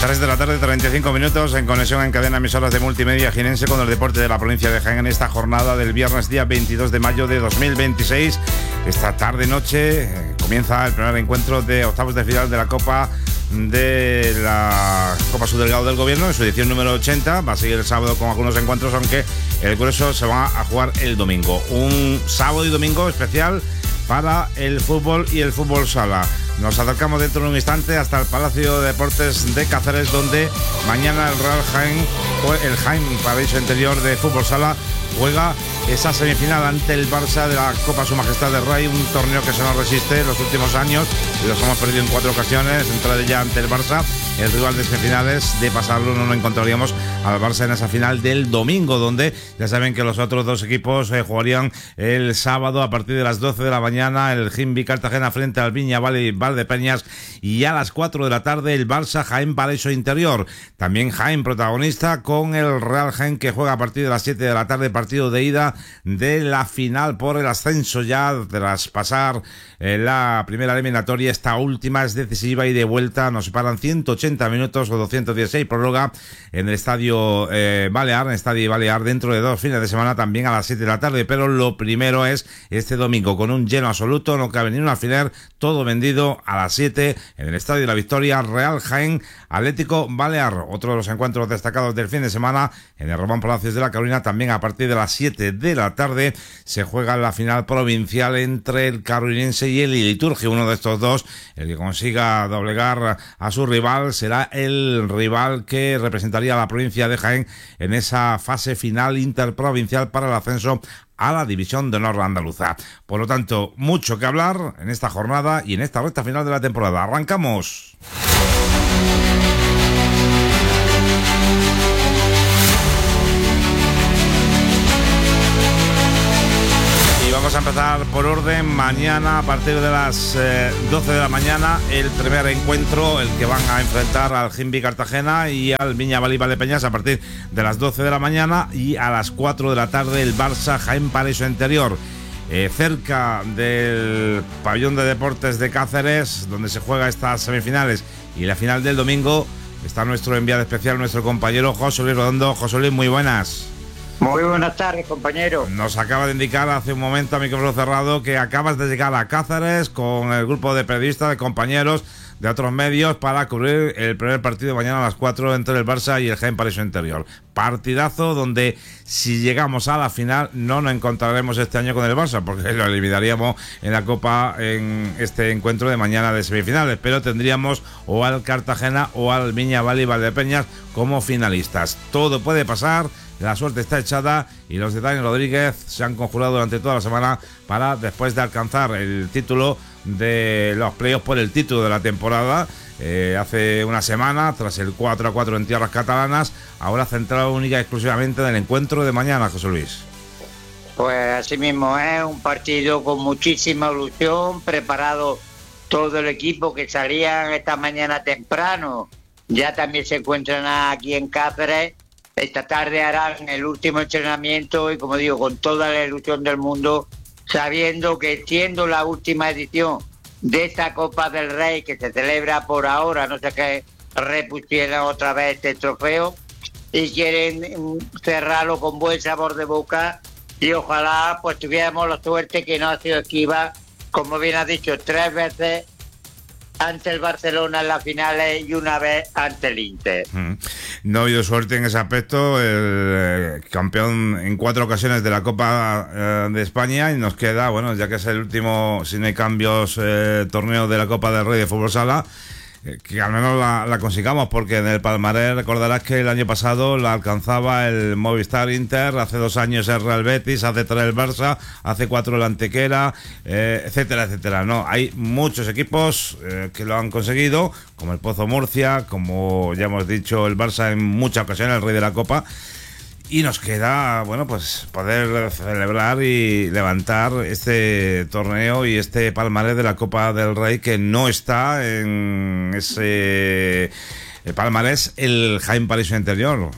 3 de la tarde, 35 minutos, en conexión en cadena emisoras de multimedia jienense con el deporte de la provincia de Jaén en esta jornada del viernes día 22 de mayo de 2026. Esta tarde-noche comienza el primer encuentro de octavos de final de la Copa de la Copa Subdelegado del Gobierno en su edición número 80. Va a seguir el sábado con algunos encuentros, aunque el grueso se va a jugar el domingo. Un sábado y domingo especial para el fútbol y el fútbol sala. Nos acercamos dentro de un instante hasta el Palacio de Deportes de Cáceres, donde mañana el Real Jaén, el Jaén Paraíso Interior de fútbol sala, juega esa semifinal ante el Barça de la Copa Su Majestad del Rey, un torneo que se nos resiste en los últimos años y los hemos perdido en 4 ocasiones, entre ellas ante el Barça. El rival de semifinales, de pasarlo, no nos encontraríamos al Barça en esa final del domingo, donde ya saben que los otros dos equipos jugarían el sábado a partir de las 12 de la mañana, el Jimbi Cartagena frente al Viña Valdepeñas, y a las 4 de la tarde el Barça Jaén Paraíso Interior. También Jaén protagonista con el Real Jaén, que juega a partir de las 7 de la tarde, partido de ida de la final por el ascenso. Ya tras pasar la primera eliminatoria, esta última es decisiva y de vuelta. Nos separan 180 minutos o 216 prórroga en el Estadio Balear, dentro de 2 fines de semana, también a las 7 de la tarde. Pero lo primero es este domingo, con un lleno absoluto, no cabe ni un alfiler, todo vendido, a las 7 en el Estadio de la Victoria, Real Jaén Atlético Balear. Otro de los encuentros destacados del fin de semana en el Román Palacios de la Carolina, también a partir de las 7 de la tarde se juega la final provincial entre el Carolinense y el Iliturgi. Uno de estos dos, el que consiga doblegar a su rival, será el rival que representaría a la provincia de Jaén en esa fase final interprovincial para el ascenso a la División de Honor andaluza. Por lo tanto, mucho que hablar en esta jornada y en esta recta final de la temporada. ¡Arrancamos! Vamos a empezar por orden. Mañana, a partir de las 12 de la mañana, el primer encuentro, el que van a enfrentar al Jimbi Cartagena y al Viña Valdepeñas a partir de las 12 de la mañana, y a las 4 de la tarde el Barça Jaén Paraíso Interior. Cerca del pabellón de deportes de Cáceres, donde se juega estas semifinales y la final del domingo, está nuestro enviado especial, nuestro compañero José Luis Redondo. José Luis, muy buenas. Muy buenas tardes, compañero. Nos acaba de indicar hace un momento a micrófono cerrado que acabas de llegar a Cáceres con el grupo de periodistas, de compañeros de otros medios, para cubrir el primer partido de mañana a las 4 entre el Barça y el Jaén Paraíso Interior. Partidazo donde, si llegamos a la final, no nos encontraremos este año con el Barça, porque lo eliminaríamos en la Copa en este encuentro de mañana de semifinales, pero tendríamos o al Cartagena o al Viña Valdepeñas como finalistas. Todo puede pasar. La suerte está echada y los de Dani Rodríguez se han conjurado durante toda la semana para, después de alcanzar el título de los playoffs por el título de la temporada, hace una semana, tras el 4-4 en tierras catalanas, ahora centrado única y exclusivamente en el encuentro de mañana, José Luis. Pues así mismo es un partido con muchísima ilusión, preparado todo el equipo que salían esta mañana temprano. Ya también se encuentran aquí en Cáceres. Esta tarde harán el último entrenamiento y, como digo, con toda la ilusión del mundo, sabiendo que, siendo la última edición de esta Copa del Rey, que se celebra por ahora, no sé qué, repusieran otra vez este trofeo y quieren cerrarlo con buen sabor de boca, y ojalá pues tuviéramos la suerte, que no ha sido esquiva, como bien has dicho, 3 veces ante el Barcelona en las finales y una vez ante el Inter. No ha habido suerte en ese aspecto. El campeón en 4 ocasiones de la Copa de España, y nos queda, bueno, ya que es el último, si no hay cambios, torneo de la Copa del Rey de fútbol sala, que al menos la consigamos, porque en el palmarés recordarás que el año pasado la alcanzaba el Movistar Inter, hace 2 años el Real Betis, hace 3 el Barça, hace 4 el Antequera, etcétera, etcétera. No, hay muchos equipos que lo han conseguido, como el Pozo Murcia, como ya hemos dicho, el Barça en muchas ocasiones, el rey de la Copa. Y nos queda, bueno, pues poder celebrar y levantar este torneo y este palmarés de la Copa del Rey, que no está en ese palmarés el Jaén Paraíso Interior.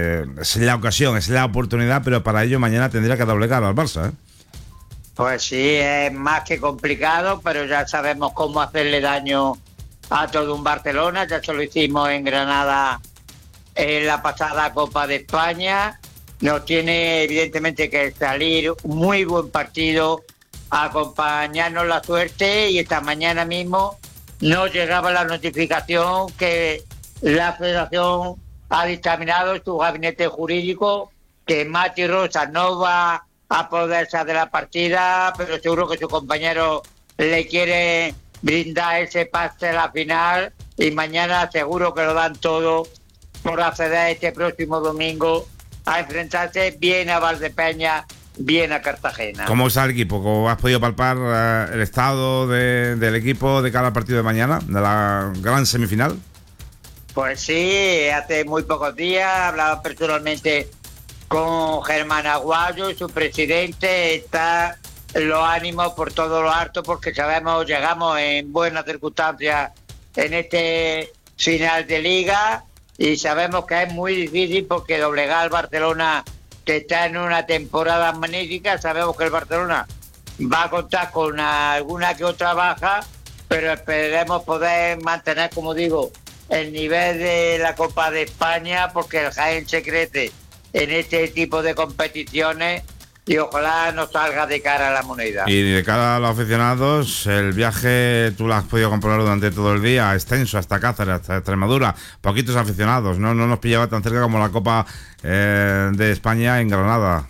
Es la ocasión, es la oportunidad, pero para ello mañana tendría que doblegar al Barça, ¿eh? Pues sí, es más que complicado, pero ya sabemos cómo hacerle daño a todo un Barcelona, ya se lo hicimos en Granada en la pasada Copa de España. Nos tiene evidentemente que salir un muy buen partido, acompañarnos la suerte, y esta mañana mismo nos llegaba la notificación que la Federación ha dictaminado en su gabinete jurídico que Mati Rosa no va a poder salir de la partida, pero seguro que su compañero le quiere brindar ese pase a la final, y mañana seguro que lo dan todo por acceder este próximo domingo a enfrentarse bien a Valdepeñas, bien a Cartagena. ¿Cómo está el equipo? ¿Cómo has podido palpar el estado del equipo de cara al partido de mañana, de la gran semifinal? Pues sí, hace muy pocos días hablaba personalmente con Germán Aguayo, su presidente. Está los ánimos por todo lo alto, porque sabemos, llegamos en buenas circunstancias en este final de liga, y sabemos que es muy difícil porque doblegar al Barcelona, que está en una temporada magnífica. Sabemos que el Barcelona va a contar con alguna que otra baja, pero esperemos poder mantener, como digo, el nivel de la Copa de España, porque el Jaén se crece en este tipo de competiciones y ojalá no salga de cara a la moneda. Y de cara a los aficionados, el viaje tú lo has podido comprobar durante todo el día, extenso, hasta Cáceres, hasta Extremadura, poquitos aficionados, no nos pillaba tan cerca como la Copa de España en Granada.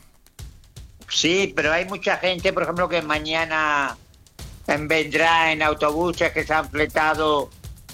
Sí, pero hay mucha gente, por ejemplo, que mañana vendrá en autobuses que se han fletado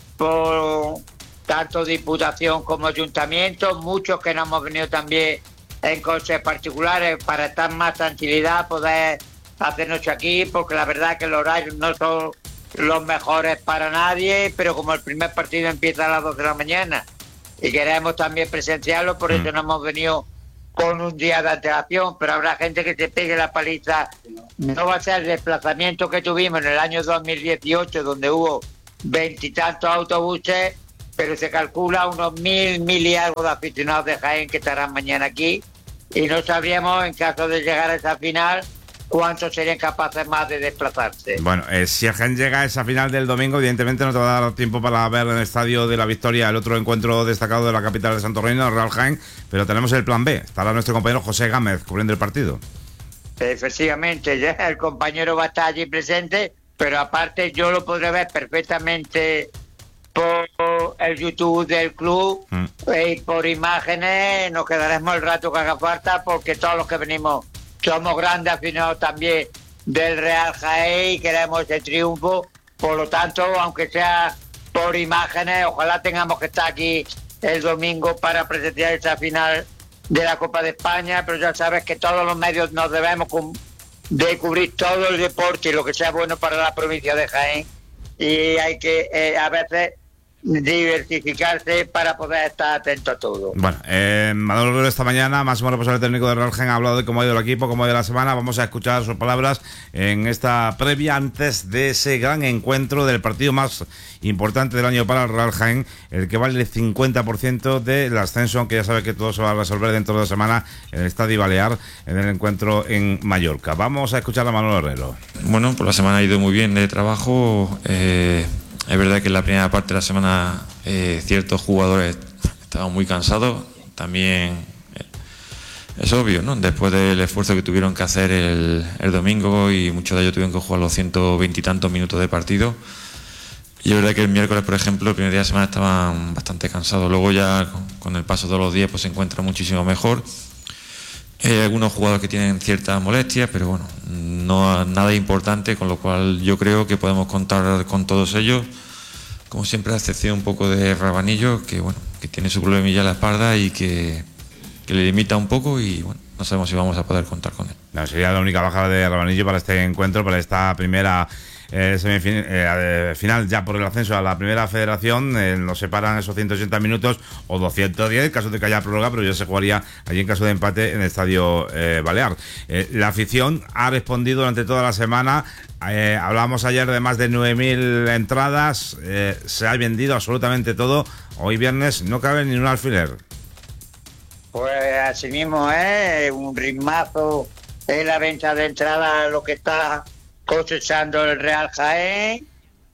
por tanto Diputación como Ayuntamiento, muchos que no hemos venido también en coches particulares para estar más tranquilidad, poder hacernos aquí, porque la verdad que los horarios no son los mejores para nadie, pero como el primer partido empieza a las 2 de la mañana y queremos también presenciarlo, por eso no hemos venido con un día de antelación, pero habrá gente que se pegue la paliza. No va a ser el desplazamiento que tuvimos en el año 2018, donde hubo 20 y tantos autobuses, pero se calcula unos 1.000 y algo de aficionados de Jaén que estarán mañana aquí, y no sabríamos, en caso de llegar a esa final, cuántos serían capaces más de desplazarse. Bueno, si el Jaén llega a esa final del domingo, evidentemente no te va a dar tiempo para ver en el Estadio de la Victoria el otro encuentro destacado de la capital de Santo Reino, el Real Jaén, pero tenemos el plan B. Estará nuestro compañero José Gámez cubriendo el partido. Efectivamente, ya el compañero va a estar allí presente, pero aparte yo lo podré ver perfectamente por el YouTube del club y por imágenes. Nos quedaremos el rato que haga falta, porque todos los que venimos somos grandes aficionados también del Real Jaén y queremos ese triunfo. Por lo tanto, aunque sea por imágenes, ojalá tengamos que estar aquí el domingo para presenciar esa final de la Copa de España, pero ya sabes que todos los medios nos debemos de cubrir todo el deporte y lo que sea bueno para la provincia de Jaén, y hay que a veces diversificarse para poder estar atento a todo. Bueno, Manuel Herrero esta mañana, máximo responsable técnico de Real Jaén, ha hablado de cómo ha ido el equipo, cómo ha ido la semana. Vamos a escuchar sus palabras en esta previa antes de ese gran encuentro del partido más importante del año para el Real Jaén, el que vale el 50% del ascenso, aunque ya sabe que todo se va a resolver dentro de la semana en el Estadio Balear, en el encuentro en Mallorca. Vamos a escuchar a Manuel Herrero. Bueno, pues la semana ha ido muy bien de trabajo. Es verdad que en la primera parte de la semana ciertos jugadores estaban muy cansados. También es obvio, ¿no? Después del esfuerzo que tuvieron que hacer el domingo, y muchos de ellos tuvieron que jugar los 120 y tantos minutos de partido. Y es verdad que el miércoles, por ejemplo, el primer día de semana estaban bastante cansados. Luego ya con el paso de los días pues se encuentran muchísimo mejor. Hay algunos jugadores que tienen ciertas molestias, pero bueno, no nada importante, con lo cual yo creo que podemos contar con todos ellos. Como siempre, a excepción un poco de Rabanillo, que bueno, que tiene su problemilla en la espalda y que le limita un poco, y bueno, no sabemos si vamos a poder contar con él. No, sería la única bajada de Rabanillo para este encuentro, para esta primera final ya por el ascenso a la primera federación. Nos separan esos 180 minutos o 210 en caso de que haya prórroga, pero ya se jugaría allí en caso de empate en el Estadio Balear. La afición ha respondido durante toda la semana. Hablábamos ayer de más de 9.000 entradas. Se ha vendido absolutamente todo. Hoy viernes no cabe ni un alfiler. Pues así mismo es un ritmazo en la venta de entradas, lo que está cosechando el Real Jaén,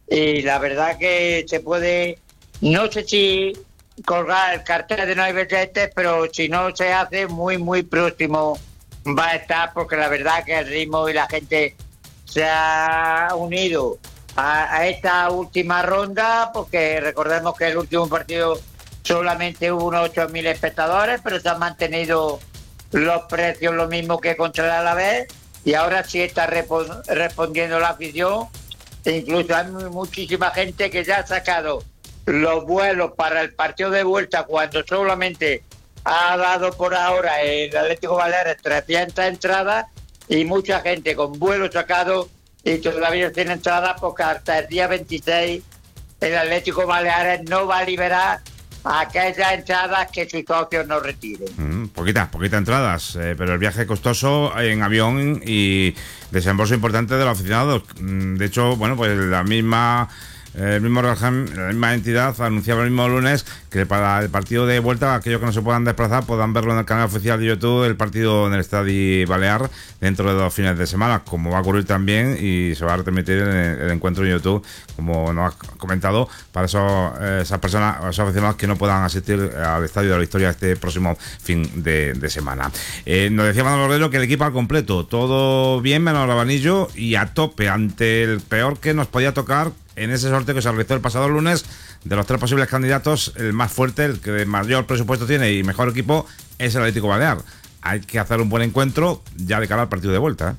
y la verdad que se puede, no sé si colgar el cartel de no hay billetes, pero si no se hace, muy próximo va a estar, porque la verdad que el ritmo y la gente se ha unido a esta última ronda, porque recordemos que el último partido solamente hubo unos 8.000 espectadores, pero se han mantenido los precios lo mismo que contra el Alavés, y ahora sí está respondiendo la afición. E incluso hay muchísima gente que ya ha sacado los vuelos para el partido de vuelta, cuando solamente ha dado por ahora el Atlético Baleares 300 entradas, y mucha gente con vuelos sacados y todavía tiene entradas, porque hasta el día 26 el Atlético Baleares no va a liberar aquellas entradas que sus socios no retiren. Poquitas entradas, pero el viaje costoso en avión y desembolso importante de los aficionados. De hecho, bueno, pues el mismo Real Jaén, la misma entidad anunciaba el mismo lunes que para el partido de vuelta, aquellos que no se puedan desplazar puedan verlo en el canal oficial de YouTube, el partido en el Estadio Balear dentro de 2 fines de semana, como va a ocurrir también, y se va a retransmitir el encuentro en YouTube, como nos has comentado, para esas personas, esos aficionados que no puedan asistir al Estadio de la Historia este próximo fin de semana. Nos decía Manuel Bordero que el equipo al completo, todo bien menos el abanillo, y a tope ante el peor que nos podía tocar en ese sorteo que se realizó el pasado lunes. De los 3 posibles candidatos, el más fuerte, el que mayor presupuesto tiene y mejor equipo, es el Atlético Balear. Hay que hacer un buen encuentro ya de cara al partido de vuelta.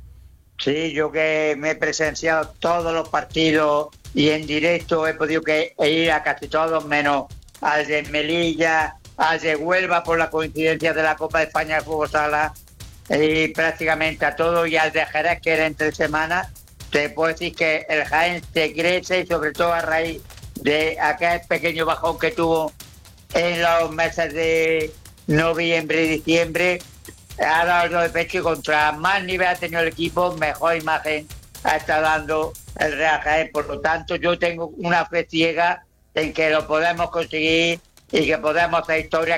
Sí, yo que me he presenciado todos los partidos y en directo he podido ir a casi todos, menos al de Melilla, al de Huelva por la coincidencia de la Copa de España de Fútbol Sala, y prácticamente a todos, y al de Jerez, que era entre semanas. Te puedo decir que el Jaén se crece, y sobre todo a raíz de aquel pequeño bajón que tuvo en los meses de noviembre y diciembre, ha dado de pecho, y contra más nivel ha tenido el equipo, mejor imagen ha estado dando el Real Jaén. Por lo tanto, yo tengo una fe ciega en que lo podemos conseguir y que podemos hacer historia.